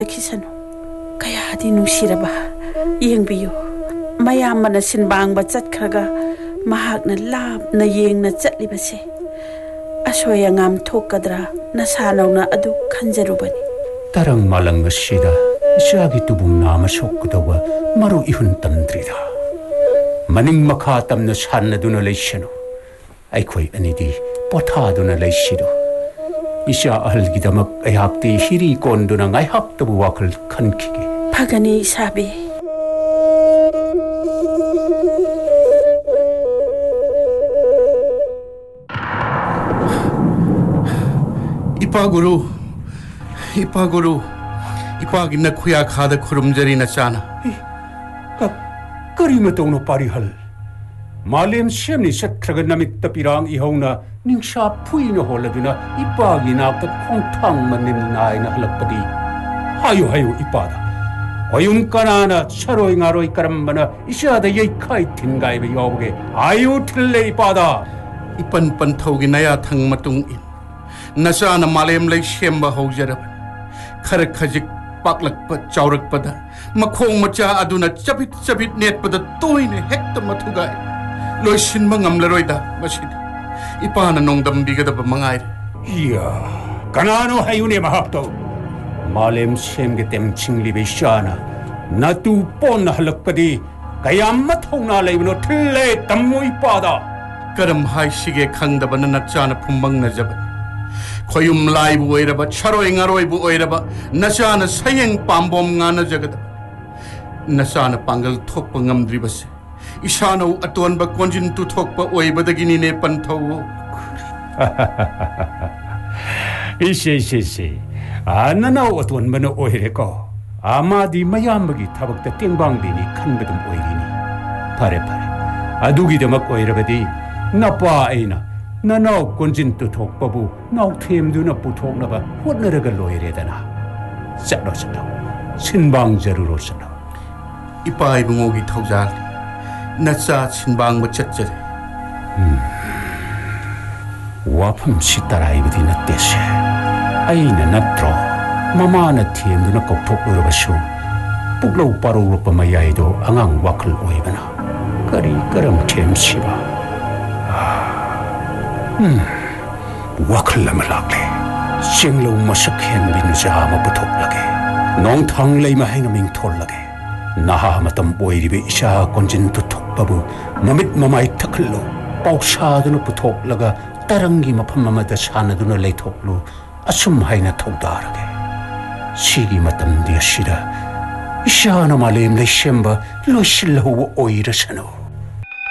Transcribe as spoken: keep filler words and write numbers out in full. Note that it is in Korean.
ꯈꯤꯁꯅꯨ ꯀꯌꯥꯗꯤ ꯅꯨꯡꯁꯤꯔꯕ ꯌꯦꯡꯕꯤꯌꯨ ꯃꯌꯥꯝꯕꯅ ꯁꯤꯟꯕꯥꯡꯕ ꯆꯠꯈ꯭ꯔꯒ ꯃꯍꯥꯛꯅ ꯂꯥꯞꯅ ꯌꯦꯡꯅ ꯆꯠꯂꯤꯕꯁꯦ ꯑꯁꯣꯏ ꯑꯉꯥꯝ ꯊꯣꯛꯀꯗ꯭ꯔꯥ ꯅꯁꯥꯅꯧꯅ ꯑꯗꯨ ꯈꯟꯖꯔꯨꯕꯅꯤ ꯇꯔꯪ ꯃꯥꯂꯪ ꯑꯁꯤꯗ ꯏꯆꯥꯒꯤ ꯇꯨꯕꯨꯡ ꯅꯥꯝꯃ ꯁꯣꯛꯀꯗꯧꯕ ꯃꯔꯨꯏꯍꯨꯟ ꯇꯝꯗ꯭ꯔꯤꯗ ꯃꯅꯤꯡ ꯃꯈꯥ ꯇꯝꯅ ꯁꯥꯟꯅꯗꯨꯅ ꯂꯩꯁꯅꯨ ꯑꯩꯈꯣꯏ ꯑꯅꯤꯗꯤ ꯄꯣꯊꯥꯗꯨꯅ ꯂꯩꯁꯤꯗꯨ 이샤 아할기다막 애학대 히리 꼰두나 애학다부 와클 칸키게 파가니 사비 이파구루 이파구루 이파기나 쿠야 카드 쿠름저리나 짜나 까 까리마똥노 파리할 말렘 시험니 셋크라가 나믹다 비랑 이호나 닝샤 푸이노 홀라두나 이빠기 나ක්다 콩탕만 님 나이나 할락바디 하요 하요 이빠다 어윤 까나나 차로이 나로이 까람마나 이샤다 예이카이 틴가이베 여보게 아유 틀레 이빠다 이빤 빤타우기 나야 탕마뚱인 나사나 말렘 레이 시엠바 호저라반 카르카직 빡락바 짜우락바다 마콩 마짜 아두나 짜빗 짜빗 넷바다 또이네 헥다 마투가이 로이신마 ngamlaroida masidi ipana nongdambigada mangai iya kanano hayune mahapto malem semge tem chinglibe shana natu pon halakpadi kayamma thongna leibno thille tammu ipada karam hai sige khangdabana nachana phumbangna jaban khoyum laibu oiraba charoi ngaroibu oiraba nachana sayeng pambom ngana jagada nachana pangal thokpa ngamdribase 이샤노 아토안바 꼰진 투톡바 오이바다기니네 판타오 이시시시 아나나 어떤바나 오히레고 아마디 마야마기 타박다 땡방디니 칸바듬 오이리니 파레 파레 아두기데막 오이라바디 나빠 아이나 나나오 꼰진 투톡바부 나오 템두나 부톡나바 헛나라가 로이레다나 쌀로 쌀로 신방자루로 쌀로 이빠이 붕오기 타우잘 나사 신방 멋졌저래 와품 시따라이브디 나떼세 아이나 나트로 마마나 티엠두나 꼭톡 으러바쇼 북로우 빠로우로빠 마야이도 앙앙 와클 오이바나 까리 까람 템시바 음 와클 라말락레 싱로우 마삭헨 비누자마 부톡라게 농탕 레이마 행밍 톨라게 나하 마땀 오이리베 이샤 꼰진 두톡바부 마밋 마마이 타클로 pausaduno puthoklaga tarangi mafam amada sanaduna leithoklu asum haina thaudarage sigi matamdi asida ishana malem leishemba loisilhu oirasano